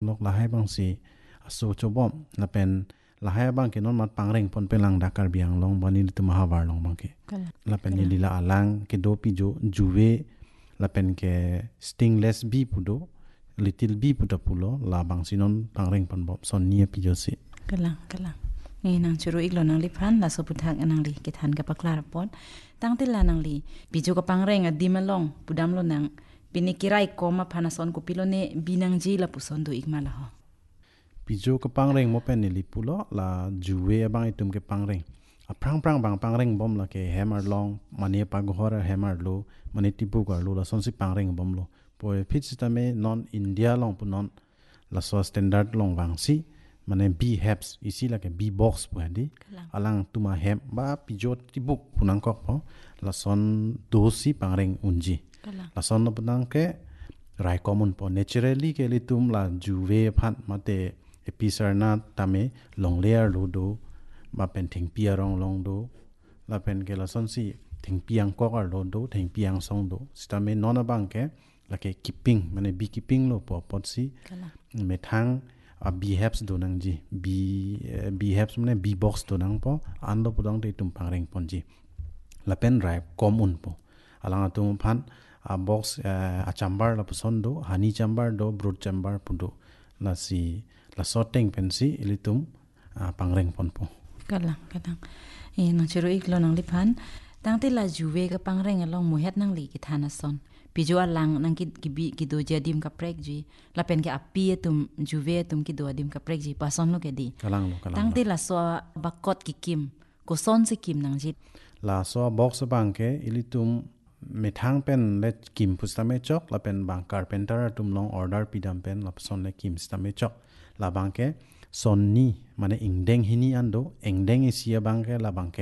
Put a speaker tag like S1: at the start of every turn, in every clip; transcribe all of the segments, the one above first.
S1: ลกละให้บางสีสูจบอมละเป็นละให้บางกินนอนมัดปังเร่งพนเป็นลังดักการเบียงลงบันนี้ตุมหาวาลงบางกิละเป็นนี่ลีละอลังกิโดปิโจจูเวละเป็นแกสติงเลสบีพุโดลิติลบีพุดาพุโลลาบางสีนอนปังเร่งพนบอมซอนเนียปิโจสิ
S2: กำลังนี่นางชรุอีกแล้วนางลิพันลาสุพุทธักนางลีกิทันกับปากลาปอนตั้งแต่ละนางลีปิโจกับปังเร่งอดีมาลงปุดามโลนางปินิกิไรก็มาพานาซอนกุปิโลเนบินังจีละปุซอนดูอีกมาละฮะ
S1: ปิโจกับปังเร่งโมเป็นนิลิปุโลลาจูเวบางไอตุมกับปังเร่งพรางบางปังเร่งบอมละke hammer long mane pagor hammer lo mane tipu gar lo la son si pang ring bom lo poi phit system e non india long pu non la so standard long wang si mane b habs isi la ke b box pu hadi alang tuma hem ba pijo tibu punang kok po la son do si pang ring unji la son no punang ke rai common po naturally ke li tum la juwe phat mate episarna tame long layer lo doมาเป็นถิงเปียรองลองดูลาเป็นเกลาซอนซีถิงเปียงก็กอลดูถิงเปียงซองดูสตาเมนอนบังแกลาเกคิปปิ้งมันบีคิปปิ้งโลปอปอดซีเมทังบีเฮปส์ดูนังจีบีเฮปส์มันบีบ็อกซ์ดูนังปออันโลปดังได้ตุ่มพังเร่งปอนจีลาเป็นไรคอมอุนปออลังตุ่มพันบ็อกซ์จัมบาร์ลาปซอนดูฮันนี่จัมบาร์ดูบรูดจัมบาร์ปุ่นดูลาซีลาซอตเต็งเป็นซีลิตุ่มพังเร่งปอนปอก
S2: ำลังนางชรุอีกแล้วนางลิพันตั้งแต่ละจูเวกับปังเร่งลองมูเฮ็ดนางลีกิทานาซอนปิจวลังนางกิโดเจดิมกับเปรกจีละเป็นแกอปีตุมจูเวตุมกิโดดิมกับเปรกจีปาซอนโลกดีตั้งแต่ละซัวบักกอดกิกิมกุซอนสิกิมนางจิ
S1: ละซัวบ็อกซ์บังแกอิลิตุมเมทังเป็นเลกิมพุสตาเมจอกละเป็นบางคาร์เพนเตอร์ตุมลองออร์เดอร์ปิดัมเป็นละซอนเลกิมสตาเมจอกละบางแกSonni mana ingdeng hini ando ingdeng isia bangke la bangke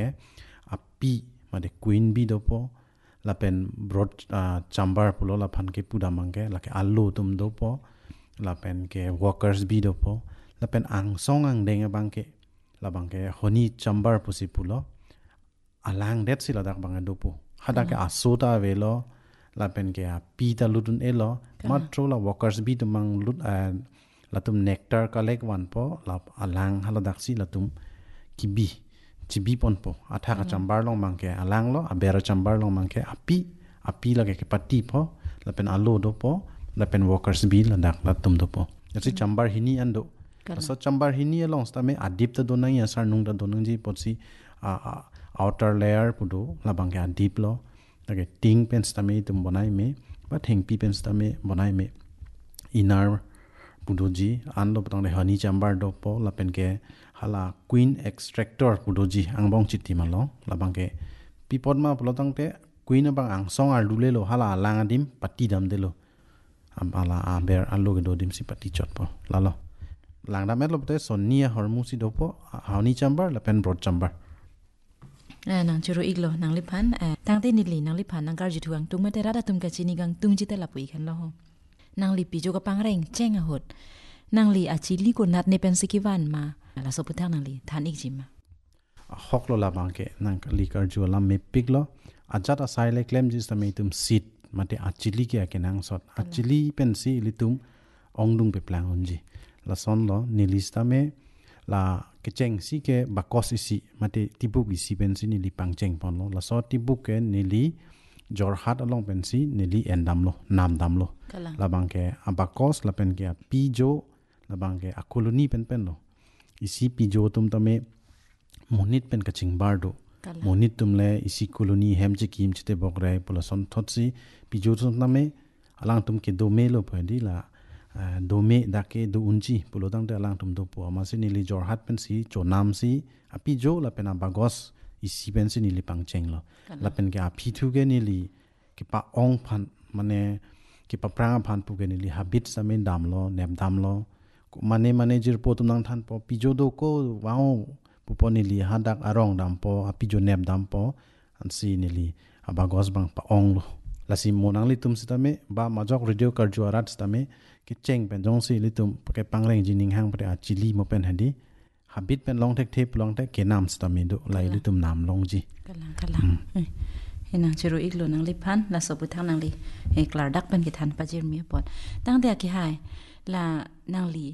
S1: api mana queen bi dopo la pen broad chamber pulo la phan ke puda mangke la ke allu tum dopo la pen ke workers bi dopo la pen ang song ang deng bangke la bangke honi chamber pusi pulo alang det sila dak bangke dopo hada ke asota velo la pen ke api ta ludun elo matro la workers bi tumang lut latum nectar kalek wan po lap alang haladak si latum kibi pon po atha ka chambar long mangke alang lo abera chambar long mangke api la ke pati po lapen alo do po lapen workers bi ladak latum do po yasi chambar hini ando so chambar hini long stame adip ta donang ya sar nung da donang ji potsi outer layer pudo la bangke adip lo lage ting pen stame tum bonai me ba theng pi pen stame bonai me inner pudoji anlo patang de honey chamber do po la pen ke hala queen extractor pudoji angbong chiti malong la bangke pipod ma polotang te queen bang ang song ar dule lo hala lang adim pati dam de lo ala aber allo ge do dim si pati chot po la lo lang da met lo te sonia hormusi do po honey chamber la pen broad chamber
S2: นางชรุอีกแล้วนางลิพันตั้งแต่นิลีนางลิพันนางการจิตหวงตุงมาแต่รัดตุมกะจินิกังตุงจิตละปุยกันแล้วนางลีปีโจกับปังเร่งแจ้งหดนางลีอาจิลีกุนัดในเป็นสิกิวันมาลาสพุทธังนางลีทานอีกจิมา
S1: ฮอกโลลาบังเกนางลีการจูลาเมปิกโลอาจัดอาศัยเล็กเล่มจิสตามีตุมซิดมาเตอาจิลีเกียกันนางสดอาจิลีเป็นสิลิตุมองดุงเปปลางอุนจีลาซอนโลนิลิสตาเมลาเกเจงสิเกบักกอสิสิมาเตติบุกอิสิเป็นสินิลิปังเจงปอนโลลาซอติบุกเกนิลีจอร์ฮัดอลองเป็นสินิลีเอ็นดัมโลนามดัมโลลาบังเกอับากอสลาเป็นเกปีโจลาบังเกอะโคโลนีเป็นโลอิสิปีโจตุมตะเมมนิดเป็นกะจิงบาร์โดมนิดตุมเลอิสิโคโลนีแฮมจิกิมจิเตบอกไรปลาซอนทอดสิปีโจตุมตะเมอลังตุมเกโดเมโลเปดีละโดเมดาเกโดอุนจิปลตังเตอลังตุมโดปัวมาสินิลีจอร์ฮัดเป็นสิโจนามสิอะปีโจลาเป็นอับากอสอิสิเป็นสินิลีปังเจงโลลาเป็นเกอะพีทูเกนิลีเกปะองพันมันเนกิปะพรางพันปุเกนิลิฮับบิตสามินดามโลเนมดามโลมันจิรโปตุนังทันปอปิโจโดโกว้าวปุปนิลิฮัดักอารองดามปออปิโจเนมดามปออันซีนิลิอาบากอสบังปะองโลลาซิโมนังลิตุมสิตาเมบามาจอกเรดิโอการจูอารัตสิตาเมกิเจงเป็นจงซีลิตุมปะเกปังเร่งจินิงฮังปะเดอาจิลีโมเป็นฮันดีฮับบิตเป็นลองเทคเทปลองเทคเกนามสิตาเมดูไลลิตุมนามลงจี
S2: กะลังเห็นนางชรุอีกหลนางลิพันลาสบุทางนางลีเฮกลาดักเป็นกิทันปาจิรเมียปอดตั้งแต่กี่หายลานางลี